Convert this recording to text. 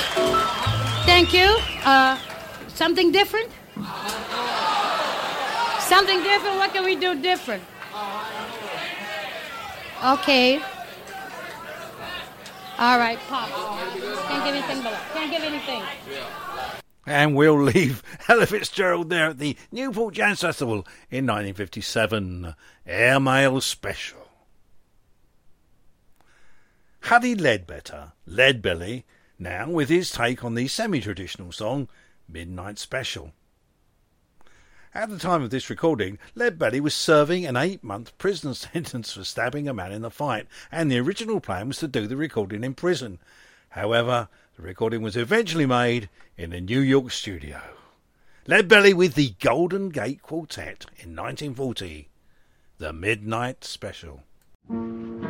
Thank you. Something different? Something different? What can we do different? Okay. All right, pop. Can't give anything below. Can't give anything. And we'll leave Ella Fitzgerald there at the Newport Jazz Festival in 1957. Airmail Special. Huddy Ledbetter, Leadbelly, now with his take on the semi-traditional song Midnight Special. At the time of this recording, Leadbelly was serving an 8-month prison sentence for stabbing a man in the fight, and the original plan was to do the recording in prison. However, the recording was eventually made in a New York studio. Leadbelly with the Golden Gate Quartet in 1940, the Midnight Special.